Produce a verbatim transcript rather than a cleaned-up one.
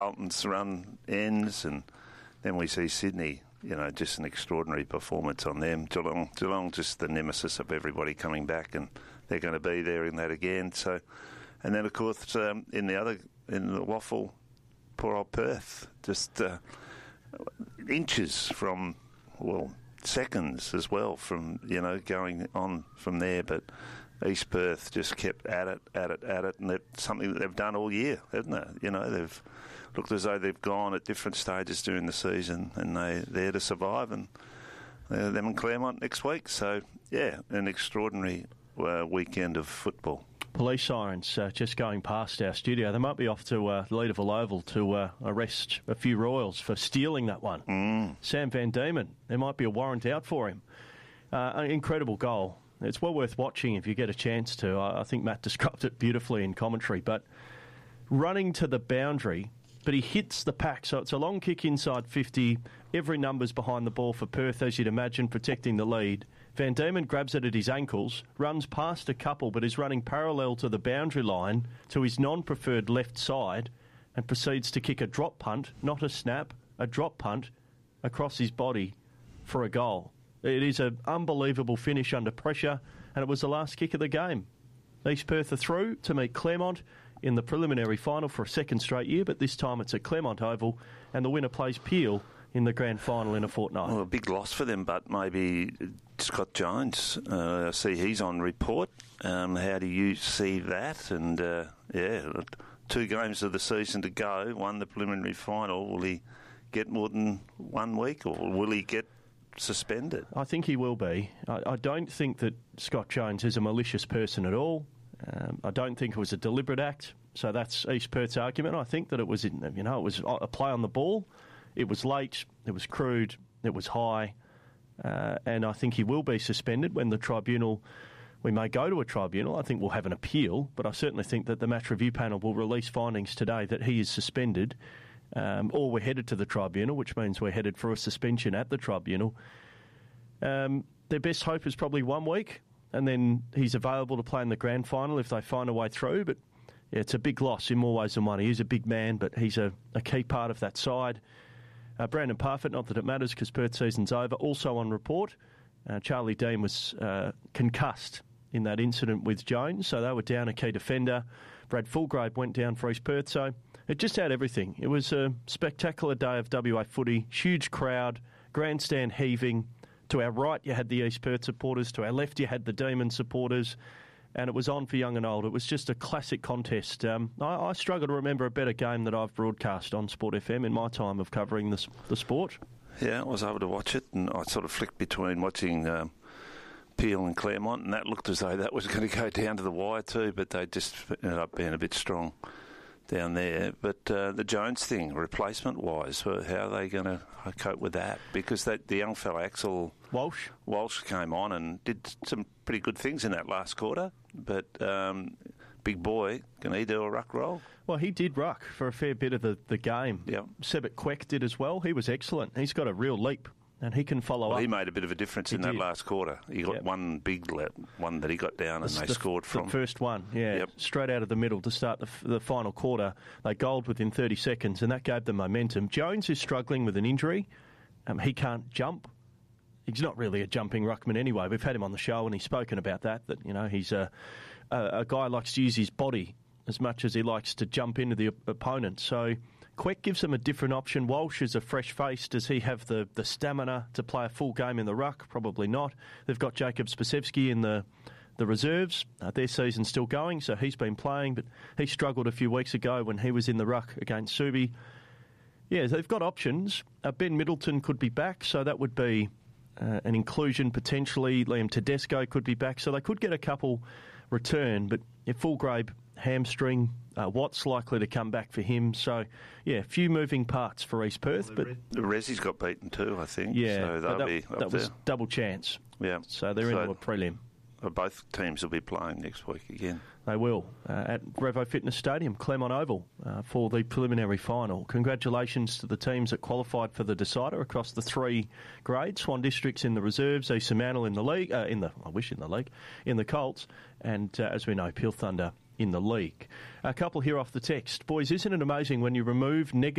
Carlton's run ends, and then we see Sydney, you know, just an extraordinary performance on them. Geelong, Geelong just the nemesis of everybody coming back, and they're going to be there in that again. So, and then, of course, um, in the other, in the waffle, poor old Perth, just uh, inches from, well, seconds as well from, you know, going on from there. But East Perth just kept at it, at it, at it, and it's something that they've done all year, haven't they? You know, they've looked as though they've gone at different stages during the season, and they're there to survive, and they're them in Claremont next week. So, yeah, an extraordinary uh, weekend of football. Police sirens uh, just going past our studio. They might be off to uh, Leederville Oval to uh, arrest a few Royals for stealing that one. Mm. Sam Van Diemen, there might be a warrant out for him. Uh, an incredible goal. It's well worth watching if you get a chance to. I, I think Matt described it beautifully in commentary. But running to the boundary, but he hits the pack. So it's a long kick inside fifty. Every number's behind the ball for Perth, as you'd imagine, protecting the lead. Van Diemen grabs it at his ankles, runs past a couple, but is running parallel to the boundary line to his non-preferred left side, and proceeds to kick a drop punt, not a snap, a drop punt, across his body for a goal. It is an unbelievable finish under pressure, and it was the last kick of the game. East Perth are through to meet Claremont in the preliminary final for a second straight year, but this time it's at Claremont Oval, and the winner plays Peel in the grand final in a fortnight. Well, a big loss for them, but maybe Scott Jones, uh, I see he's on report. Um, how do you see that? And, uh, yeah, two games of the season to go, won the preliminary final. Will he get more than one week, or will he get suspended? I think he will be. I, I don't think that Scott Jones is a malicious person at all. Um, I don't think it was a deliberate act. So that's East Perth's argument. I think that it was, in, you know, it was a play on the ball. It was late, it was crude, it was high, uh, and I think he will be suspended when the tribunal, we may go to a tribunal. I think we'll have an appeal, but I certainly think that the match review panel will release findings today that he is suspended, um, or we're headed to the tribunal, which means we're headed for a suspension at the tribunal. Um, their best hope is probably one week, and then he's available to play in the grand final if they find a way through, but yeah, it's a big loss in more ways than one. He is a big man, but he's a, a key part of that side. Uh, Brandon Parfitt, not that it matters because Perth season's over, also on report. Uh, Charlie Dean was uh, concussed in that incident with Jones, so they were down a key defender. Brad Fulgrave went down for East Perth, so it just had everything. It was a spectacular day of W A footy, huge crowd, grandstand heaving. To our right you had the East Perth supporters, to our left you had the Demon supporters, and it was on for young and old. It was just a classic contest. Um, I, I struggle to remember a better game that I've broadcast on Sport F M in my time of covering the, the sport. Yeah, I was able to watch it, and I sort of flicked between watching um, Peel and Claremont, and that looked as though that was going to go down to the wire too, but they just ended up being a bit strong down there. But uh, the Jones thing, replacement-wise, how are they going to cope with that? Because that, the young fella, Axel Walsh Walsh, came on and did some pretty good things in that last quarter, but um, big boy, can he do a ruck roll? Well, he did ruck for a fair bit of the, the game. Yep. Sebit Quek did as well. He was excellent. He's got a real leap, and he can follow well, up. He made a bit of a difference he in did. that last quarter. He got yep. one big le- one that he got down, and the, they the, scored from. The first one, yeah, yep. straight out of the middle to start the, the final quarter. They goaled within thirty seconds, and that gave them momentum. Jones is struggling with an injury. Um, he can't jump. He's not really a jumping ruckman anyway. We've had him on the show, and he's spoken about that, that, you know, he's a, a, a guy who likes to use his body as much as he likes to jump into the opponent. So Quek gives them a different option. Walsh is a fresh face. Does he have the, the stamina to play a full game in the ruck? Probably not. They've got Jacob Spasevsky in the the reserves. Uh, their season's still going, so he's been playing, but he struggled a few weeks ago when he was in the ruck against Subi. Yeah, they've got options. Uh, Ben Middleton could be back, so that would be uh, an inclusion potentially. Liam Tedesco could be back, so they could get a couple return, but if Fulgrave hamstring, uh, Watt's likely to come back for him. So, yeah, a few moving parts for East Perth. Well, but the Resi's got beaten too, I think. Yeah, so they'll that, be up that was there. double chance. Yeah, so they're so into a prelim. Both teams will be playing next week again. They will, uh, at Revo Fitness Stadium, Claremont Oval, uh, for the preliminary final. Congratulations to the teams that qualified for the decider across the three grades. Swan Districts in the reserves, East Fremantle in the league, uh, in the I wish in the league, in the Colts, and uh, as we know, Peel Thunder in the league. A couple here off the text. Boys, isn't it amazing when you remove negative